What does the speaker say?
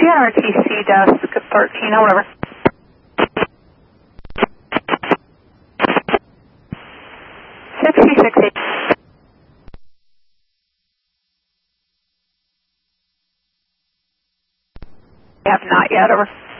CNRTC desk 13, however. Have not yet, over.